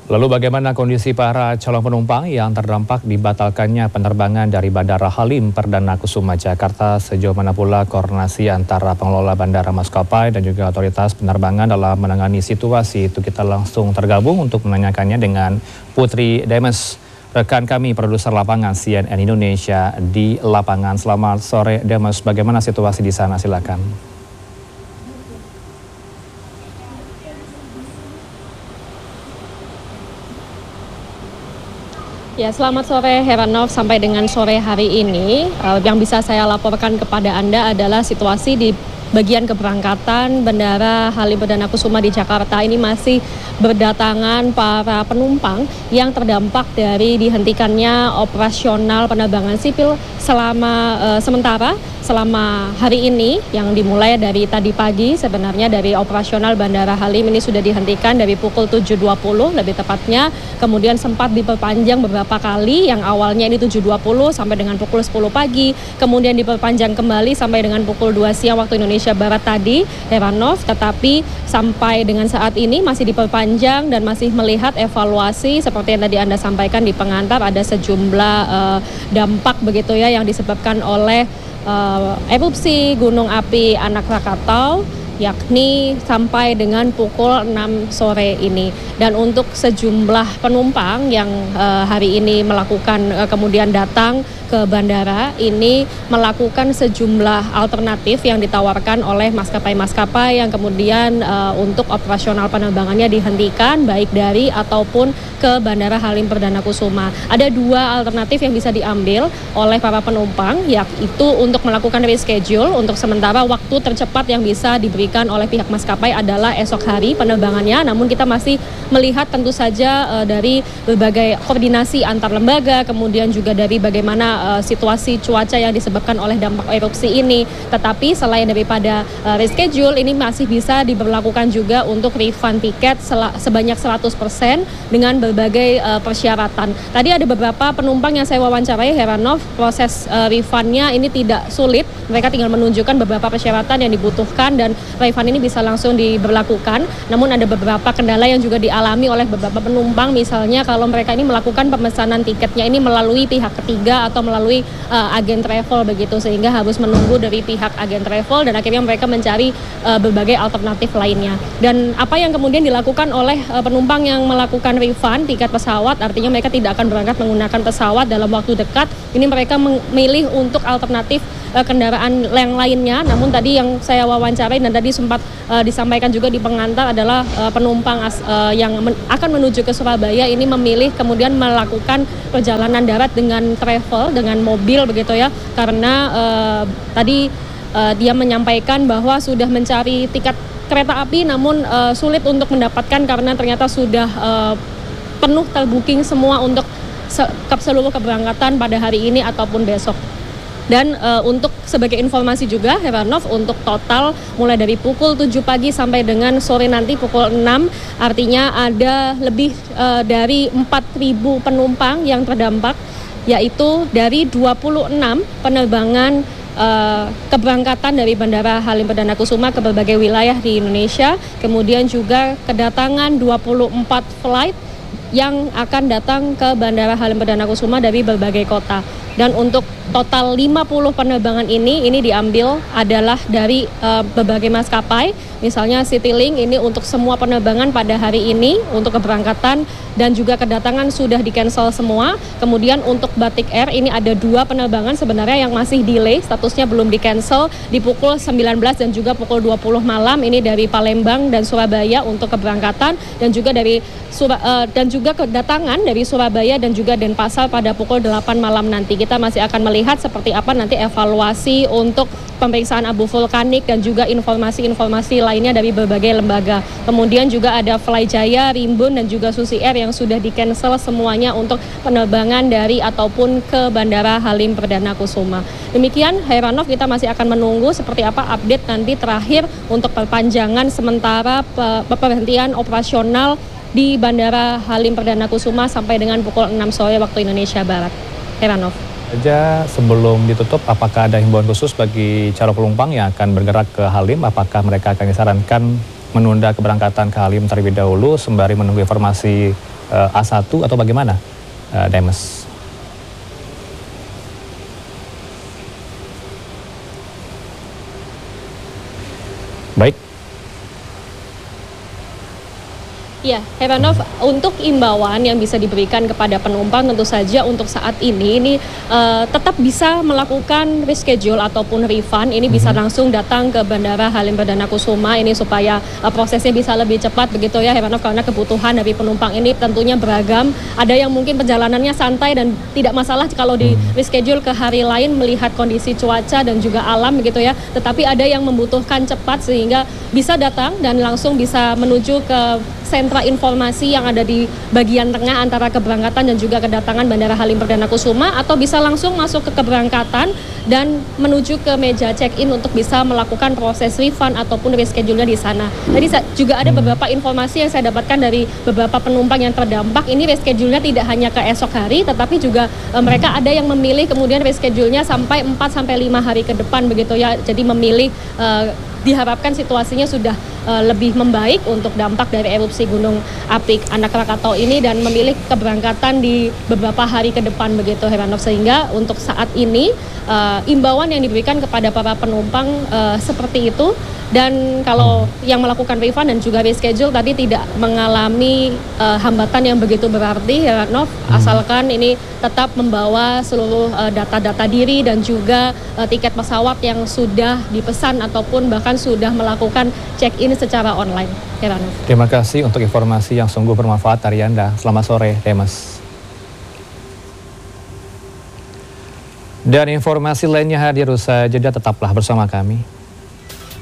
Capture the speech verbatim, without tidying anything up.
Lalu bagaimana kondisi para calon penumpang yang terdampak dibatalkannya penerbangan dari Bandara Halim Perdana Kusuma Jakarta? Sejauh mana pula koordinasi antara pengelola bandara maskapai dan juga otoritas penerbangan dalam menangani situasi itu? Kita langsung tergabung untuk menanyakannya dengan Putri Demes, rekan kami produser lapangan C N N Indonesia di lapangan. Selamat sore Demes, bagaimana situasi di sana? Silakan. Ya, selamat sore Heranov. Sampai dengan sore hari ini, uh, yang bisa saya laporkan kepada Anda adalah situasi di bagian keberangkatan Bandara Halim Perdana Kusuma di Jakarta ini masih berdatangan para penumpang yang terdampak dari dihentikannya operasional penerbangan sipil selama uh, sementara selama hari ini yang dimulai dari tadi pagi. Sebenarnya dari operasional Bandara Halim ini sudah dihentikan dari pukul tujuh dua puluh lebih tepatnya, kemudian sempat diperpanjang beberapa kali, yang awalnya ini tujuh dua puluh sampai dengan pukul sepuluh pagi, kemudian diperpanjang kembali sampai dengan pukul dua siang waktu Indonesia Barat tadi, Heranov, tetapi sampai dengan saat ini masih diperpanjang dan masih melihat evaluasi seperti yang tadi Anda sampaikan di pengantar, ada sejumlah uh, dampak begitu ya yang disebabkan oleh Uh, erupsi gunung api anak Krakatau, yakni sampai dengan pukul enam sore ini. Dan untuk sejumlah penumpang yang uh, hari ini melakukan uh, kemudian datang ke bandara ini melakukan sejumlah alternatif yang ditawarkan oleh maskapai-maskapai yang kemudian uh, untuk operasional penerbangannya dihentikan baik dari ataupun ke Bandara Halim Perdana Kusuma. Ada dua alternatif yang bisa diambil oleh para penumpang, yaitu untuk melakukan reschedule. Untuk sementara waktu tercepat yang bisa diberikan oleh pihak maskapai adalah esok hari penerbangannya, namun kita masih melihat tentu saja uh, dari berbagai koordinasi antar lembaga, kemudian juga dari bagaimana uh, situasi cuaca yang disebabkan oleh dampak erupsi ini. Tetapi selain daripada uh, reschedule, ini masih bisa diberlakukan juga untuk refund tiket sebanyak seratus persen dengan berbagai uh, persyaratan. Tadi ada beberapa penumpang yang saya wawancarai, Heranov, proses uh, refundnya ini tidak sulit. Mereka tinggal menunjukkan beberapa persyaratan yang dibutuhkan dan refund ini bisa langsung diberlakukan. Namun ada beberapa kendala yang juga dialami oleh beberapa penumpang, misalnya kalau mereka ini melakukan pemesanan tiketnya ini melalui pihak ketiga atau melalui uh, agen travel begitu, sehingga harus menunggu dari pihak agen travel dan akhirnya mereka mencari uh, berbagai alternatif lainnya. Dan apa yang kemudian dilakukan oleh uh, penumpang yang melakukan refund tiket pesawat, artinya mereka tidak akan berangkat menggunakan pesawat dalam waktu dekat. Ini mereka memilih untuk alternatif uh, kendaraan yang lainnya. Namun tadi yang saya wawancarai dan tadi sempat uh, disampaikan juga di pengantar adalah uh, penumpang as, uh, yang men- akan menuju ke Surabaya ini memilih kemudian melakukan perjalanan darat dengan travel, dengan mobil begitu ya, karena uh, tadi uh, dia menyampaikan bahwa sudah mencari tiket kereta api namun uh, sulit untuk mendapatkan karena ternyata sudah uh, penuh terbooking semua untuk se- seluruh keberangkatan pada hari ini ataupun besok. Dan uh, untuk sebagai informasi juga, Heranov, untuk total mulai dari pukul tujuh pagi sampai dengan sore nanti pukul enam, artinya ada lebih uh, dari empat ribu penumpang yang terdampak, yaitu dari dua puluh enam penerbangan uh, keberangkatan dari Bandara Halim Perdana Kusuma ke berbagai wilayah di Indonesia, kemudian juga kedatangan dua puluh empat flight yang akan datang ke Bandara Halim Perdana Kusuma dari berbagai kota. Dan untuk total lima puluh penerbangan ini, ini diambil adalah dari uh, berbagai maskapai. Misalnya Citylink ini untuk semua penerbangan pada hari ini, untuk keberangkatan dan juga kedatangan sudah di-cancel semua. Kemudian untuk Batik Air ini ada dua penerbangan sebenarnya yang masih delay, statusnya belum di-cancel di pukul sembilan belas dan juga pukul dua puluh malam. Ini dari Palembang dan Surabaya untuk keberangkatan, dan juga dari Sura, uh, dan juga kedatangan dari Surabaya dan juga Denpasar pada pukul delapan malam nanti. Kita masih akan melihat seperti apa nanti evaluasi untuk pemeriksaan abu vulkanik dan juga informasi-informasi lainnya dari berbagai lembaga. Kemudian juga ada Flyjaya, Rimbun dan juga Susi Air yang sudah di-cancel semuanya untuk penerbangan dari ataupun ke Bandara Halim Perdana Kusuma. Demikian Heranov, kita masih akan menunggu seperti apa update nanti terakhir untuk perpanjangan sementara pemberhentian operasional di Bandara Halim Perdana Kusuma sampai dengan pukul enam sore waktu Indonesia Barat. Heranov. Saja sebelum ditutup, apakah ada himbauan khusus bagi calon penumpang yang akan bergerak ke Halim? Apakah mereka akan disarankan menunda keberangkatan ke Halim terlebih dahulu sembari menunggu informasi uh, A satu atau bagaimana, uh, Demes? Baik. Ya, Heranov, untuk imbauan yang bisa diberikan kepada penumpang tentu saja untuk saat ini ini uh, tetap bisa melakukan reschedule ataupun refund. Ini bisa langsung datang ke Bandara Halim Perdana Kusuma ini supaya uh, prosesnya bisa lebih cepat begitu ya Heranov, karena kebutuhan dari penumpang ini tentunya beragam. Ada yang mungkin perjalanannya santai dan tidak masalah kalau di reschedule ke hari lain melihat kondisi cuaca dan juga alam begitu ya. Tetapi ada yang membutuhkan cepat sehingga bisa datang dan langsung bisa menuju ke sentra informasi yang ada di bagian tengah antara keberangkatan dan juga kedatangan Bandara Halim Perdana Kusuma, atau bisa langsung masuk ke keberangkatan dan menuju ke meja check-in untuk bisa melakukan proses refund ataupun reschedule-nya di sana. Jadi juga ada beberapa informasi yang saya dapatkan dari beberapa penumpang yang terdampak. Ini reschedule-nya tidak hanya ke esok hari, tetapi juga e, mereka ada yang memilih kemudian reschedule-nya sampai empat sampai lima hari ke depan begitu ya. Jadi memilih e, diharapkan situasinya sudah uh, lebih membaik untuk dampak dari erupsi Gunung Api Anak Krakatau ini dan memilih keberangkatan di beberapa hari ke depan begitu Heranov, sehingga untuk saat ini uh, imbauan yang diberikan kepada para penumpang uh, seperti itu. Dan kalau yang melakukan refund dan juga reschedule tadi tidak mengalami uh, hambatan yang begitu berarti Heranov, hmm. asalkan ini tetap membawa seluruh uh, data-data diri dan juga uh, tiket pesawat yang sudah dipesan ataupun bahkan sudah melakukan check-in secara online. Heranov. Terima kasih untuk informasi yang sungguh bermanfaat dari Anda. Selamat sore, Demes. Dan informasi lainnya hadir usai jeda, tetaplah bersama kami.